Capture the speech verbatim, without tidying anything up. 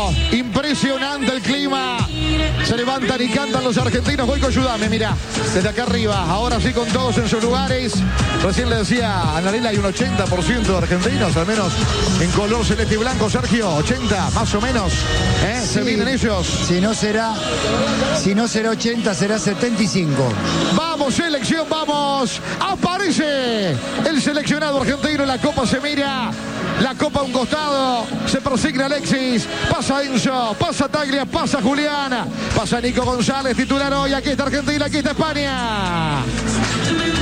Impresionante el clima. Se levantan y cantan los argentinos. Voy con ayúdame, mira, desde acá arriba. Ahora sí con todos en sus lugares. Recién le decía a Anarela, hay un ochenta por ciento de argentinos, al menos en color celeste y blanco. Sergio, ochenta, más o menos. ¿Eh? Sí. Se vienen ellos. Si no será, si no será ochenta, será setenta y cinco. Vamos, selección, vamos. Aparece el seleccionado argentino en la Copa. Se mira. La copa a un costado, se persigna Alexis, pasa Enzo, pasa Taglia, pasa Julián, pasa Nico González, titular hoy. Aquí está Argentina, aquí está España.